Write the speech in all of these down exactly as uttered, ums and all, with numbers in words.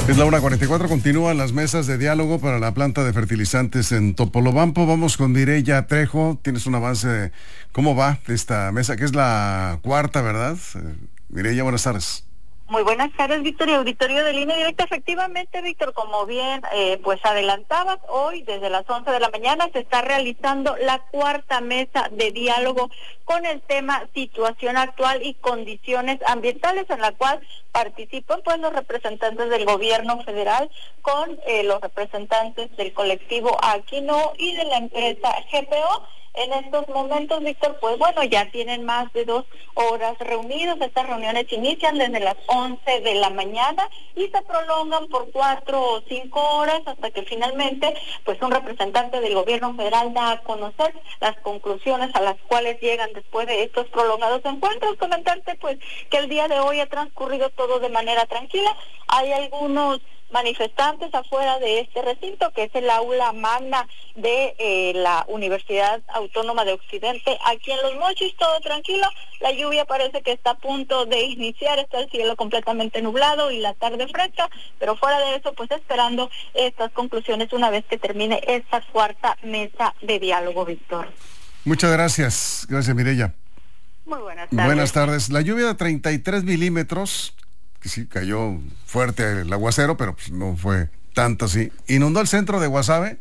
Es la una cuarenta y cuatro, continúan las mesas de diálogo para la planta de fertilizantes en Topolobampo. Vamos con Mireya Trejo. Tienes un avance de cómo va esta mesa, que es la cuarta, ¿verdad? Mireya, buenas tardes. Muy buenas tardes, Víctor, y auditorio de Línea Directa. Efectivamente, Víctor, como bien eh, pues adelantabas, hoy desde las once de la mañana se está realizando la cuarta mesa de diálogo con el tema situación actual y condiciones ambientales, en la cual participan pues los representantes del gobierno federal con eh, los representantes del colectivo Aquino y de la empresa G P O. En estos momentos, Víctor, pues bueno, ya tienen más de dos horas reunidos. Estas reuniones inician desde las once de la mañana y se prolongan por cuatro o cinco horas hasta que finalmente, pues un representante del gobierno federal da a conocer las conclusiones a las cuales llegan después de estos prolongados encuentros. Comentarte, pues, que el día de hoy ha transcurrido todo de manera tranquila. Hay algunos manifestantes afuera de este recinto, que es el aula magna de eh, la Universidad Autónoma de Occidente, aquí en Los Mochis. Todo tranquilo, la lluvia parece que está a punto de iniciar, está el cielo completamente nublado y la tarde fresca, pero fuera de eso, pues esperando estas conclusiones una vez que termine esta cuarta mesa de diálogo, Víctor. Muchas gracias, gracias Mireya. Muy buenas tardes. Buenas tardes. La lluvia de treinta y tres milímetros, que sí, cayó fuerte el aguacero, pero pues no fue tanto así. Inundó el centro de Guasave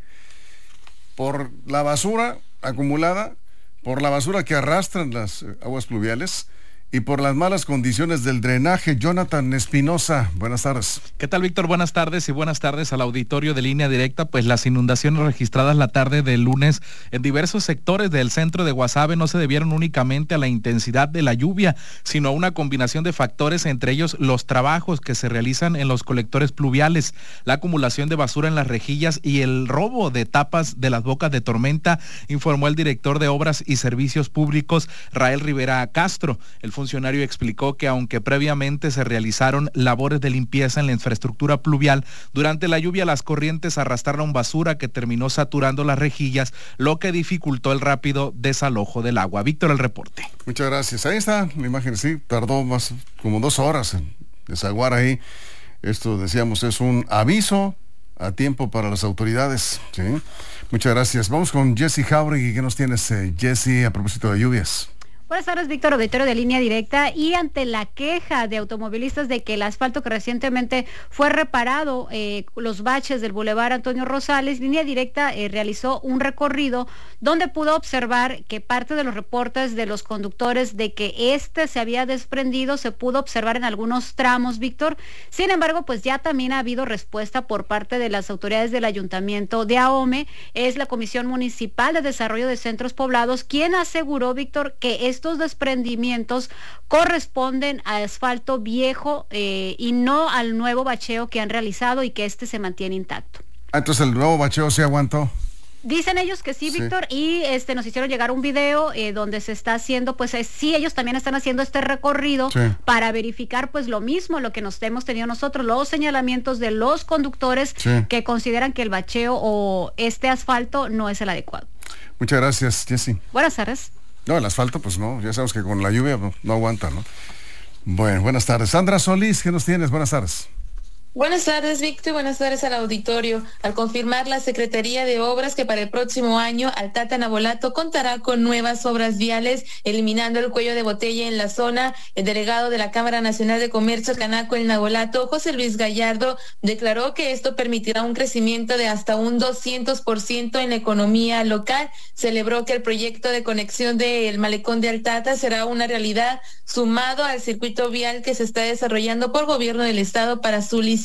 por la basura acumulada, por la basura que arrastran las aguas pluviales y por las malas condiciones del drenaje. Jonathan Espinosa, buenas tardes. ¿Qué tal, Víctor? Buenas tardes y buenas tardes al auditorio de Línea Directa. Pues las inundaciones registradas la tarde del lunes en diversos sectores del centro de Guasave no se debieron únicamente a la intensidad de la lluvia, sino a una combinación de factores, entre ellos los trabajos que se realizan en los colectores pluviales, la acumulación de basura en las rejillas y el robo de tapas de las bocas de tormenta, informó el director de Obras y Servicios Públicos, Rael Rivera Castro. El funcionario explicó que aunque previamente se realizaron labores de limpieza en la infraestructura pluvial, durante la lluvia las corrientes arrastraron basura que terminó saturando las rejillas, lo que dificultó el rápido desalojo del agua. Víctor, el reporte. Muchas gracias. Ahí está la imagen, sí, tardó más como dos horas en desaguar ahí. Esto, decíamos, es un aviso a tiempo para las autoridades. ¿Sí? Muchas gracias. Vamos con Jessy Jauregui. ¿Qué nos tienes, eh, Jessy, a propósito de lluvias? Buenas tardes, Víctor, auditorio de Línea Directa. Y ante la queja de automovilistas de que el asfalto que recientemente fue reparado, eh, los baches del Boulevard Antonio Rosales, Línea Directa eh, realizó un recorrido donde pudo observar que parte de los reportes de los conductores de que este se había desprendido se pudo observar en algunos tramos, Víctor. Sin embargo, pues ya también ha habido respuesta por parte de las autoridades del Ayuntamiento de Ahome. Es la Comisión Municipal de Desarrollo de Centros Poblados quien aseguró, Víctor, que esto Estos desprendimientos corresponden a asfalto viejo eh, y no al nuevo bacheo que han realizado y que este se mantiene intacto. Ah, entonces el nuevo bacheo se aguantó. Dicen ellos que sí, sí. Víctor, y este nos hicieron llegar un video eh, donde se está haciendo, pues eh, sí, ellos también están haciendo este recorrido sí. para verificar pues lo mismo, lo que nos hemos tenido nosotros, los señalamientos de los conductores sí. que consideran que el bacheo o este asfalto no es el adecuado. Muchas gracias, Jessy. Buenas tardes. No, el asfalto, pues no, ya sabemos que con la lluvia no, no aguanta, ¿no? Bueno, buenas tardes. Sandra Solís, ¿qué nos tienes? Buenas tardes. Buenas tardes, Víctor, buenas tardes al auditorio. Al confirmar la Secretaría de Obras que para el próximo año Altata Navolato contará con nuevas obras viales, eliminando el cuello de botella en la zona, el delegado de la Cámara Nacional de Comercio Canaco en Navolato, José Luis Gallardo, declaró que esto permitirá un crecimiento de hasta un doscientos por ciento en la economía local. Celebró que el proyecto de conexión del malecón de Altata será una realidad, sumado al circuito vial que se está desarrollando por gobierno del estado para su licitación,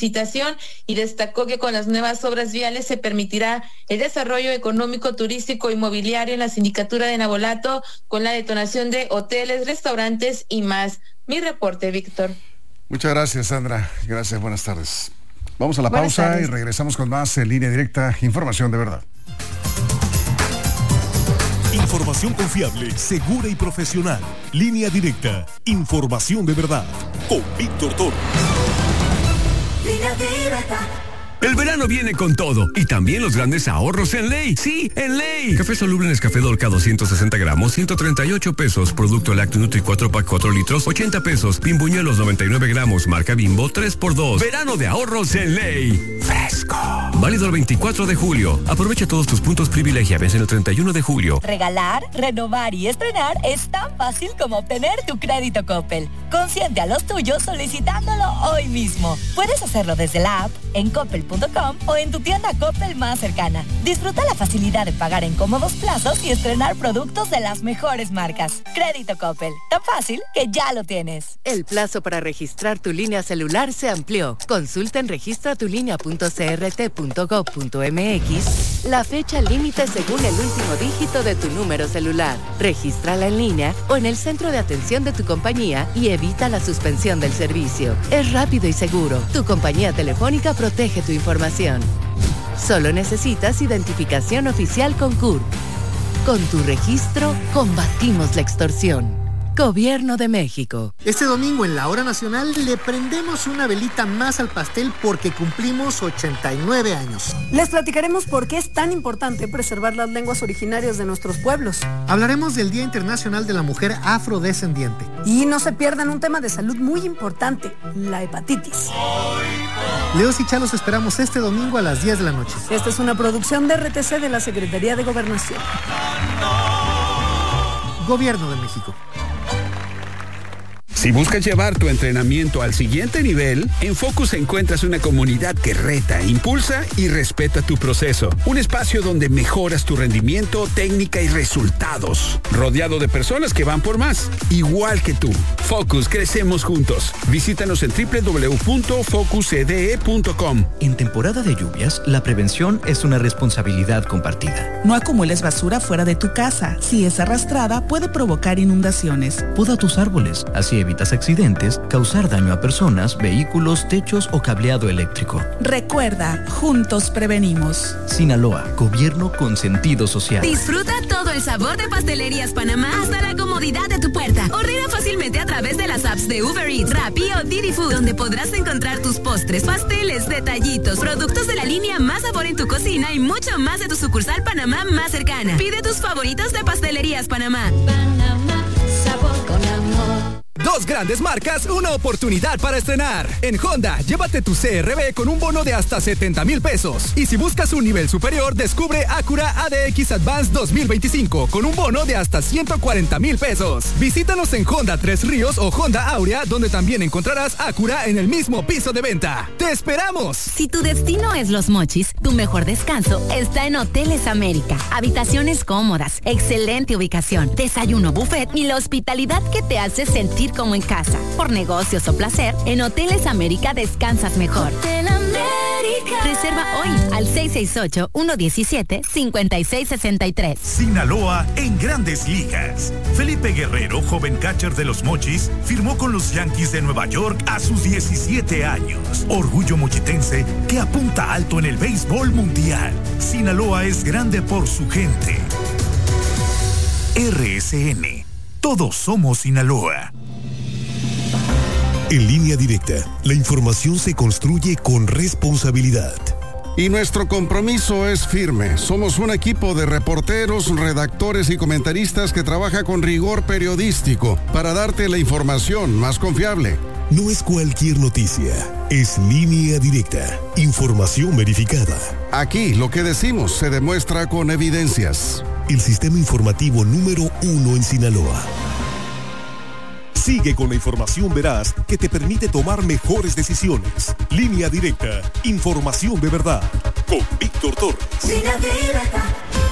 y destacó que con las nuevas obras viales se permitirá el desarrollo económico, turístico, inmobiliario en la sindicatura de Navolato, con la detonación de hoteles, restaurantes y más. Mi reporte, Víctor. Muchas gracias, Sandra. Gracias, buenas tardes. Vamos a la Buenas pausa tardes. Y regresamos con más en Línea Directa, información de verdad. Información confiable, segura y profesional. Línea Directa, información de verdad. Con Víctor Toro. Línea Directa. El verano viene con todo y también los grandes ahorros en Ley. Sí, en Ley. Café soluble Nescafé Dolca doscientos sesenta gramos, ciento treinta y ocho pesos. Producto Lácteo Nutri cuatro pack cuatro litros, ochenta pesos. Bimbuñuelos noventa y nueve gramos, marca Bimbo, tres por dos. Verano de ahorros en Ley. Fresco. Válido el veinticuatro de julio. Aprovecha todos tus puntos privilegia. Vence el treinta y uno de julio. Regalar, renovar y estrenar es tan fácil como obtener tu crédito Coppel. Consiente a los tuyos solicitándolo hoy mismo. Puedes hacerlo desde la app, en coppel punto com o en tu tienda Coppel más cercana. Disfruta la facilidad de pagar en cómodos plazos y estrenar productos de las mejores marcas. Crédito Coppel, tan fácil que ya lo tienes. El plazo para registrar tu línea celular se amplió. Consulta en registra tu línea punto c r t punto gov punto m x la fecha límite según el último dígito de tu número celular. Regístrala en línea o en el centro de atención de tu compañía y evita la suspensión del servicio. Es rápido y seguro. Tu compañía telefónica protege tu información. Solo necesitas identificación oficial con C U R P. Con tu registro, combatimos la extorsión. Gobierno de México. Este domingo en la Hora Nacional le prendemos una velita más al pastel porque cumplimos ochenta y nueve años. Les platicaremos por qué es tan importante preservar las lenguas originarias de nuestros pueblos. Hablaremos del Día Internacional de la Mujer Afrodescendiente. Y no se pierdan un tema de salud muy importante, la hepatitis. Leos y Chalos esperamos este domingo a las diez de la noche. Esta es una producción de R T C de la Secretaría de Gobernación. Gobierno de México. Si buscas llevar tu entrenamiento al siguiente nivel, en Focus encuentras una comunidad que reta, impulsa y respeta tu proceso. Un espacio donde mejoras tu rendimiento, técnica y resultados. Rodeado de personas que van por más, igual que tú. Focus, crecemos juntos. Visítanos en doble u doble u doble u punto focus e d e punto com. En temporada de lluvias, la prevención es una responsabilidad compartida. No acumules basura fuera de tu casa. Si es arrastrada, puede provocar inundaciones. Poda tus árboles, así evitas accidentes, causar daño a personas, vehículos, techos o cableado eléctrico. Recuerda, juntos prevenimos. Sinaloa, gobierno con sentido social. Disfruta todo el sabor de Pastelerías Panamá hasta la comodidad de tu puerta. Ordena fácilmente a través de las apps de Uber Eats, Rappi o Didi Food, donde podrás encontrar tus postres, pasteles, detallitos, productos de la línea Más Sabor en tu cocina y mucho más de tu sucursal Panamá más cercana. Pide tus favoritos de Pastelerías Panamá. Panamá, sabor con amor. Dos grandes marcas, una oportunidad para estrenar. En Honda, llévate tu C R V con un bono de hasta setenta mil pesos. Y si buscas un nivel superior, descubre Acura A D X Advance dos mil veinticinco con un bono de hasta ciento cuarenta mil pesos. Visítanos en Honda Tres Ríos o Honda Aurea, donde también encontrarás Acura en el mismo piso de venta. ¡Te esperamos! Si tu destino es Los Mochis, tu mejor descanso está en Hoteles América. Habitaciones cómodas, excelente ubicación, desayuno buffet y la hospitalidad que te hace sentir como en casa. Por negocios o placer, en Hoteles América descansas mejor. Hotel América. Reserva hoy al seis seis ocho, uno uno siete, cinco seis seis tres. Sinaloa en Grandes Ligas. Felipe Guerrero, joven catcher de los Mochis, firmó con los Yankees de Nueva York a sus diecisiete años. Orgullo mochitense que apunta alto en el béisbol mundial. Sinaloa es grande por su gente. R S N. Todos somos Sinaloa. En Línea Directa, la información se construye con responsabilidad. Y nuestro compromiso es firme. Somos un equipo de reporteros, redactores y comentaristas que trabaja con rigor periodístico para darte la información más confiable. No es cualquier noticia, es Línea Directa, información verificada. Aquí lo que decimos se demuestra con evidencias. El sistema informativo número uno en Sinaloa. Sigue con la información veraz que te permite tomar mejores decisiones. Línea Directa, información de verdad. Con Víctor Torres. Línea Directa.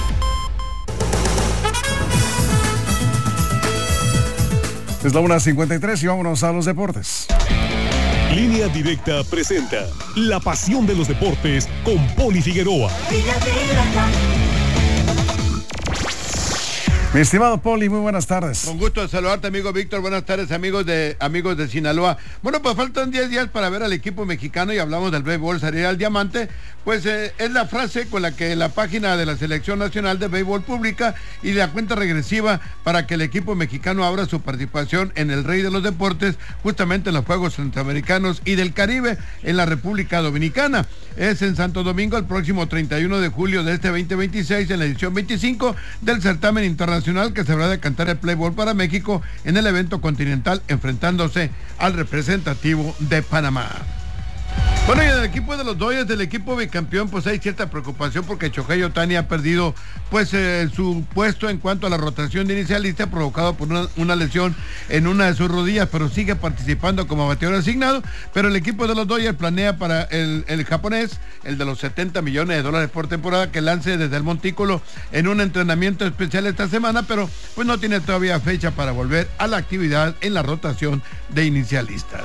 Es la una cincuenta y tres y vámonos a los deportes. Línea Directa presenta La Pasión de los Deportes con Poli Figueroa. Línea Directa. Mi estimado Poli, muy buenas tardes. Con gusto de saludarte, amigo Víctor. Buenas tardes, amigos de amigos de Sinaloa. Bueno, pues faltan diez días para ver al equipo mexicano y hablamos del béisbol, sería el diamante. Pues eh, es la frase con la que la página de la Selección Nacional de Béisbol publica y la cuenta regresiva para que el equipo mexicano abra su participación en el Rey de los Deportes, justamente en los Juegos Centroamericanos y del Caribe en la República Dominicana. Es en Santo Domingo el próximo treinta y uno de julio de este veinte veintiséis, en la edición veinticinco del certamen internacional que se habrá de cantar el Play Ball para México en el evento continental, enfrentándose al representativo de Panamá. Bueno, y en el equipo de los Dodgers, del equipo bicampeón, pues hay cierta preocupación porque Shohei Ohtani ha perdido pues eh, su puesto en cuanto a la rotación de inicialista provocado por una, una lesión en una de sus rodillas, pero sigue participando como bateador asignado. Pero el equipo de los Dodgers planea para el, el japonés, el de los setenta millones de dólares por temporada, que lance desde el montículo en un entrenamiento especial esta semana, pero pues no tiene todavía fecha para volver a la actividad en la rotación de inicialistas.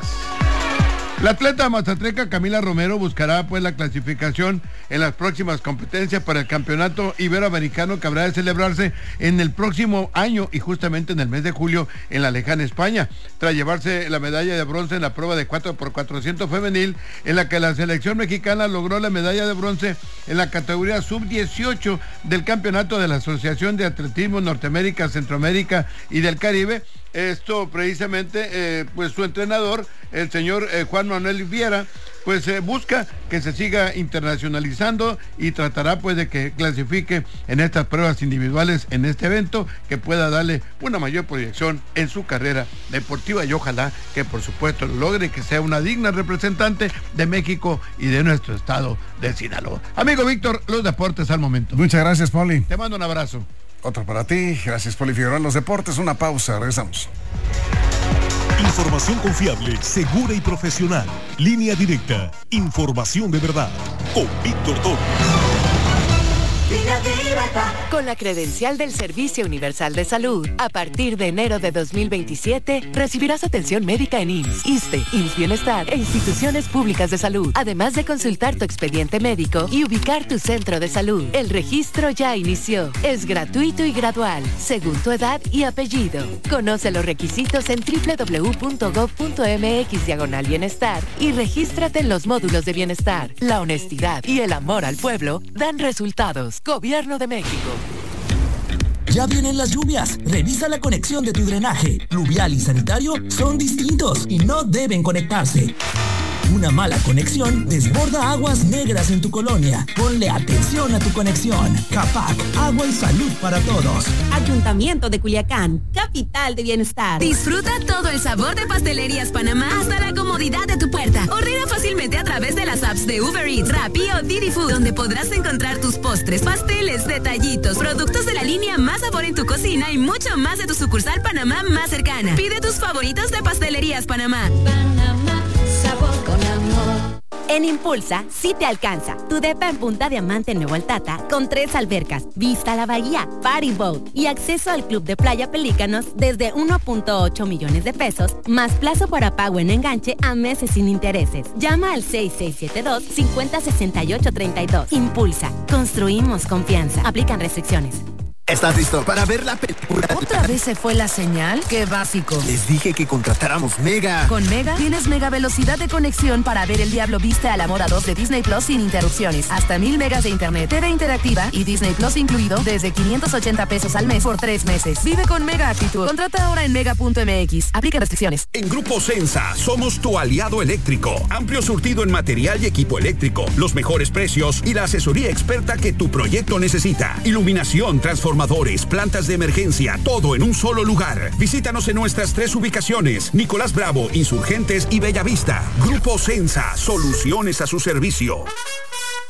La atleta mazatleca Camila Romero buscará pues la clasificación en las próximas competencias para el campeonato iberoamericano que habrá de celebrarse en el próximo año y justamente en el mes de julio en la lejana España, tras llevarse la medalla de bronce en la prueba de cuatro por cuatrocientos femenil, en la que la selección mexicana logró la medalla de bronce en la categoría sub dieciocho del campeonato de la Asociación de Atletismo Norteamérica, Centroamérica y del Caribe. Esto precisamente, eh, pues su entrenador, el señor eh, Juan Manuel Viera, pues eh, busca que se siga internacionalizando y tratará pues de que clasifique en estas pruebas individuales en este evento, que pueda darle una mayor proyección en su carrera deportiva y ojalá que por supuesto lo logre, que sea una digna representante de México y de nuestro estado de Sinaloa. Amigo Víctor, los deportes al momento. Muchas gracias, Poli. Te mando un abrazo. Otro para ti. Gracias, Poli Figueroa. Los deportes, una pausa. Regresamos. Información confiable, segura y profesional. Línea directa. Información de verdad. Con Víctor Torres. Con la credencial del Servicio Universal de Salud, a partir de enero de dos mil veintisiete, recibirás atención médica en I M S S, ISSSTE, I M S S Bienestar e instituciones públicas de salud, además de consultar tu expediente médico y ubicar tu centro de salud. El registro ya inició. Es gratuito y gradual, según tu edad y apellido. Conoce los requisitos en doble u doble u doble u punto gob punto mx diagonal bienestar y regístrate en los módulos de bienestar. La honestidad y el amor al pueblo dan resultados. Gobierno de México. Ya vienen las lluvias. Revisa la conexión de tu drenaje. Pluvial y sanitario son distintos y no deben conectarse. Una mala conexión desborda aguas negras en tu colonia. Ponle atención a tu conexión. CAPAC, agua y salud para todos. Ayuntamiento de Culiacán, capital de bienestar. Disfruta todo el sabor de Pastelerías Panamá hasta la comodidad de tu puerta. Ordena fácilmente a través de las apps de Uber Eats, Rappi o Didi Food, donde podrás encontrar tus postres, pasteles, detallitos, productos de la línea Más Sabor en tu cocina y mucho más de tu sucursal Panamá más cercana. Pide tus favoritos de Pastelerías Panamá. Panamá, sabor con amor. En Impulsa, sí te alcanza. Tu depa en Punta Diamante, Nuevo Altata, con tres albercas, vista a la bahía, party boat y acceso al club de playa Pelícanos desde uno punto ocho millones de pesos, más plazo para pago en enganche a meses sin intereses. Llama al seis seis siete dos, cinco cero seis ocho tres dos. Impulsa, construimos confianza. Aplican restricciones. ¿Estás listo para ver la película? ¿Otra vez se fue la señal? ¡Qué básico! Les dije que contratáramos Mega. Con Mega tienes mega velocidad de conexión para ver El Diablo Viste a la Moda dos de Disney Plus sin interrupciones. Hasta mil megas de internet, T V interactiva y Disney Plus incluido desde quinientos ochenta pesos al mes por tres meses. Vive con Mega Actitud. Contrata ahora en mega punto mx. Aplica restricciones. En Grupo Sensa somos tu aliado eléctrico. Amplio surtido en material y equipo eléctrico, los mejores precios y la asesoría experta que tu proyecto necesita. Iluminación, transformación, plantas de emergencia, todo en un solo lugar. Visítanos en nuestras tres ubicaciones: Nicolás Bravo, Insurgentes y Bellavista. Grupo Sensa, soluciones a su servicio.